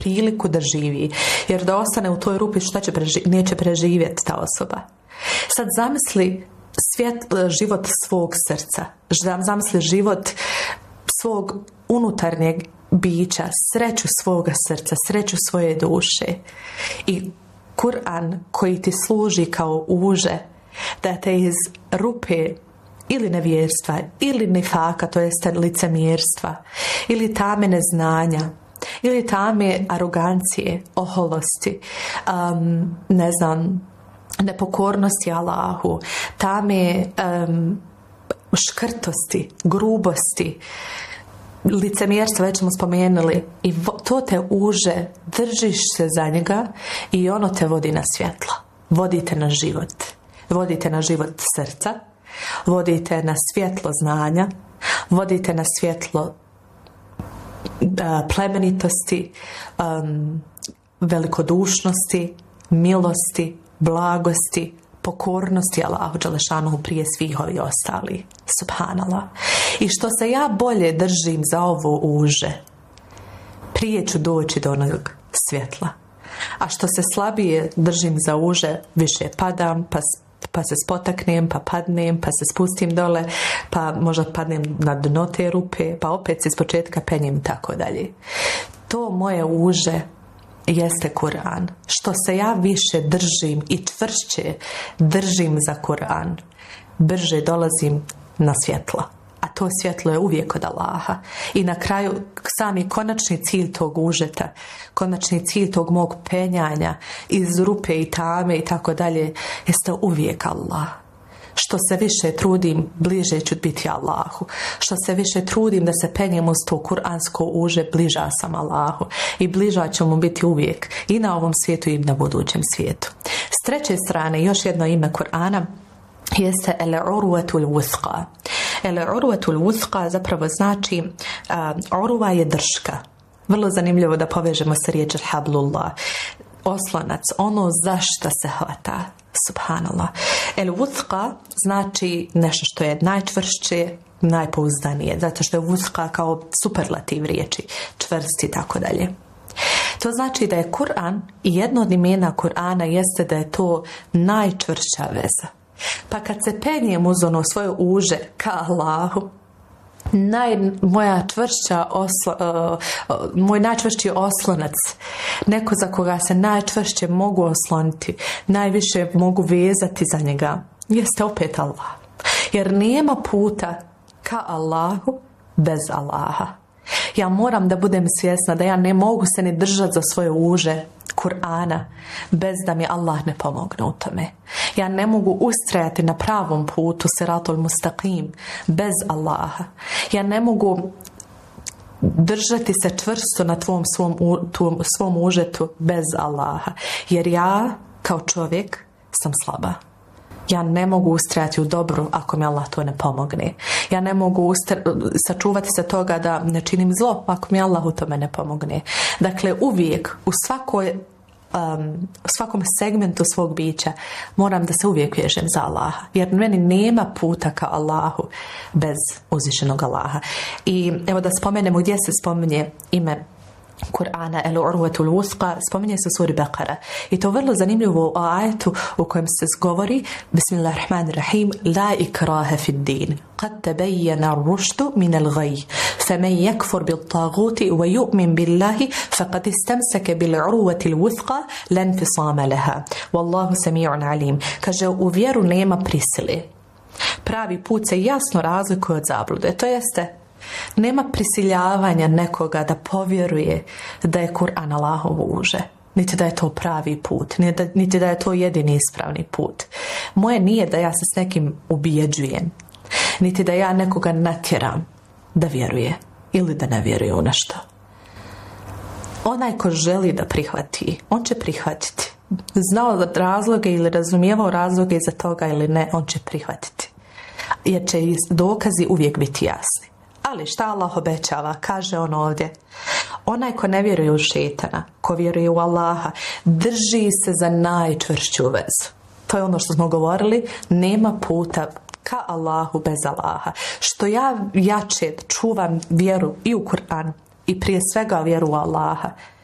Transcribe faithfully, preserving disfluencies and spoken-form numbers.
priliku da živi. Jer da ostane u toj rupi, šta će preži- neće preživjeti ta osoba. Sad zamisli svjet, život svog srca. Zamisli život svog unutarnjeg bića, sreću svoga srca, sreću svoje duše. I Kur'an koji ti služi kao uže, da te iz rupe ili nevjerstva, ili nifaka, to jeste licemjerstva, ili tame neznanja, ili tame arogancije, oholosti, um, ne znam, nepokornosti Allahu, tame um, škrtosti, grubosti, licemjerstva, već smo spomenuli, i to te uže, držiš se za njega i ono te vodi na svjetlo, vodite na život, vodite na život srca, vodite na svjetlo znanja, vodite na svjetlo uh, plemenitosti, um, velikodušnosti, milosti, blagosti, pokornosti Allahu dželešanuhu prije svih ovih ostali. Subhanallah. I što se ja bolje držim za ovo uže, prije ću doći do onog svjetla. A što se slabije držim za uže, više padam, pa pa se spotaknem, pa padnem, pa se spustim dole, pa možda padnem na dno te rupe, pa opet se iz početka penjem i tako dalje. To moje uže jeste Kur'an. Što se ja više držim i čvršće držim za Kur'an, brže dolazim na svjetlo. A to svjetlo je uvijek od Allaha. I na kraju sami konačni cilj tog užeta, konačni cilj tog mog penjanja iz rupe i tame i tako dalje, jeste uvijek Allah. Što se više trudim, bliže ću biti Allahu. Što se više trudim da se penjem uz to kuransko uže, bliža sam Allahu. I bliža ću mu biti uvijek. I na ovom svijetu i na budućem svijetu. S treće strane, još jedno ime Kur'ana jeste el-urwatul wuthqa. El-urwatul wuthqa zapravo znači uh, urwa je drška. Vrlo zanimljivo da povežemo sa riječi hablullah. Oslonac, ono za šta se hvata. Subhanallah. El-wuthqa znači nešto što je najčvršće, najpouzdanije, zato što je wuthqa kao superlativ riječi, čvrsti i tako dalje. To znači da je Kur'an, i jedno od imena Kur'ana jeste da je to najčvršća veza. Pa kad se penjem uz ono svoje uže ka Allahu, naj, moja čvršća oslo, uh, uh, moj najčvršći oslonac, neko za koga se najčvršće mogu osloniti, najviše mogu vezati za njega, jeste opet Allah. Jer nema puta ka Allahu bez Allaha. Ja moram da budem svjesna da ja ne mogu se ni držati za svoje uže Kur'ana bez da mi Allah ne pomogne u tome. Ja ne mogu ustrajati na pravom putu siratul mustaqim bez Allaha. Ja ne mogu držati se čvrsto na tvom svom, tvom, svom užetu bez Allaha. Jer ja kao čovjek sam slaba. Ja ne mogu ustrajati u dobru ako mi Allah to ne pomogne. Ja ne mogu ustra- sačuvati se toga da ne činim zlo ako mi Allah u tome ne pomogne. Dakle, uvijek u svakoj Um, u svakom segmentu svog bića moram da se uvijek vežem za Allaha, jer meni nema puta ka Allahu bez uzvišenog Allaha. I evo da spomenemo gdje se spominje ime Kur'ana el-urwatul wuthqa, spominje se u suri Bekara. I to vrlo zanimljivo u ajetu u kojem se govori Bismillahirrahmanirrahim La ikraha fid din Qad tabayyana ar-rushdu min al-ghayy Faman yakfur bil-taguti wa yu'min billahi faqad istamsaka bil-urwatil wuthqa la infisama laha Wallahu sami'un alim. Kaže, u vjeru nema prisile. Pravi put se jasno razlikuje od zablude. To jeste, nema prisiljavanja nekoga da povjeruje da je Kur'an Allahovo uže, niti da je to pravi put, niti da, niti da je to jedini ispravni put. Moje nije da ja se s nekim ubijeđujem, niti da ja nekoga natjeram da vjeruje ili da ne vjeruje u nešto. Onaj ko želi da prihvati, on će prihvatiti. Znao razloge ili razumijevao razloge iza toga ili ne, on će prihvatiti. Jer će dokazi uvijek biti jasni. Ali šta Allah obećava? Kaže on ovdje. Onaj ko ne vjeruje u šetana, ko vjeruje u Allaha, drži se za najčvršću vezu. To je ono što smo govorili. Nema puta ka Allahu bez Allaha. Što ja jače čuvam vjeru i u Kur'an i prije svega vjeru u Allaha,